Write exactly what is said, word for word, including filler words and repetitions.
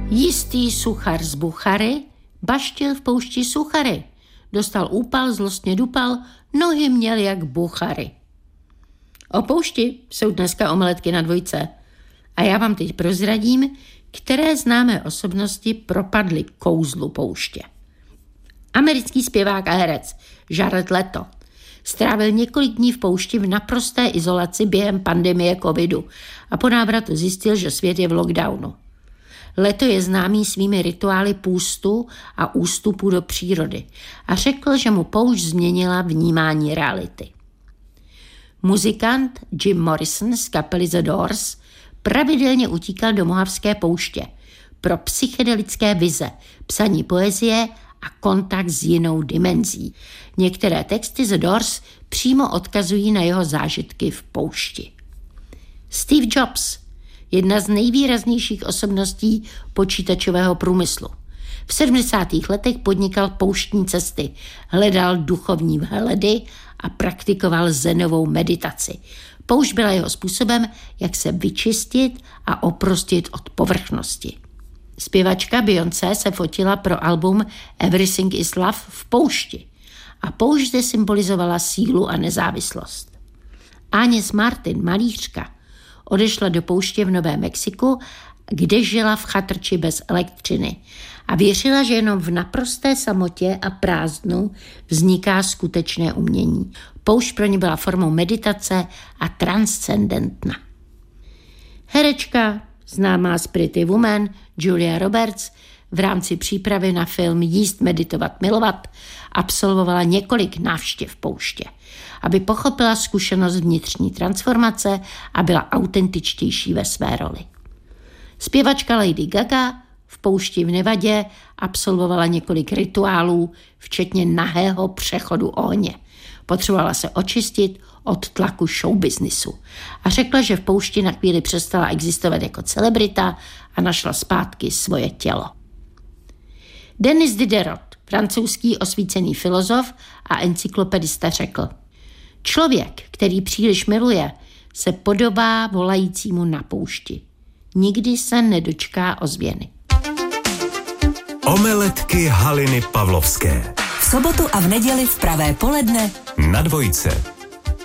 Jistý suchar z Buchary baštil v poušti suchary. Dostal úpal, zlostně dupal, nohy měl jak buchary. O poušti jsou dneska omeletky na dvojce. A já vám teď prozradím, které známé osobnosti propadly kouzlu pouště. Americký zpěvák a herec Jared Leto strávil několik dní v poušti v naprosté izolaci během pandemie covidu a po návratu zjistil, že svět je v lockdownu. Leto je známý svými rituály půstu a ústupu do přírody a řekl, že mu poušť změnila vnímání reality. Muzikant Jim Morrison z kapely The Doors pravidelně utíkal do mohavské pouště pro psychedelické vize, psaní poezie a kontakt s jinou dimenzí. Některé texty The Doors přímo odkazují na jeho zážitky v poušti. Steve Jobs, jedna z nejvýraznějších osobností počítačového průmyslu. V sedmdesátých letech podnikal pouštní cesty, hledal duchovní vhledy a praktikoval zenovou meditaci. Poušť byla jeho způsobem, jak se vyčistit a oprostit od povrchnosti. Zpěvačka Beyoncé se fotila pro album Everything is Love v poušti a poušť zde symbolizovala sílu a nezávislost. Agnes Martin, malířka, odešla do pouště v Novém Mexiku, kde žila v chatrči bez elektřiny a věřila, že jenom v naprosté samotě a prázdnu vzniká skutečné umění. Poušť pro ní byla formou meditace a transcendentna. Herečka, známá z Pretty Woman, Julia Roberts, v rámci přípravy na film Jíst, meditovat, milovat absolvovala několik návštěv pouště, aby pochopila zkušenost vnitřní transformace a byla autentičtější ve své roli. Zpěvačka Lady Gaga v poušti v Nevadě absolvovala několik rituálů, včetně nahého přechodu ohně. Potřebovala se očistit od tlaku showbiznisu a řekla, že v poušti na chvíli přestala existovat jako celebrita a našla zpátky svoje tělo. Denis Diderot, francouzský osvícený filozof a encyklopedista, řekl: člověk, který příliš miluje, se podobá volajícímu na poušti. Nikdy se nedočká ozvěny. Omeletky Haliny Pavlovské. V sobotu a v neděli v pravé poledne na dvojce.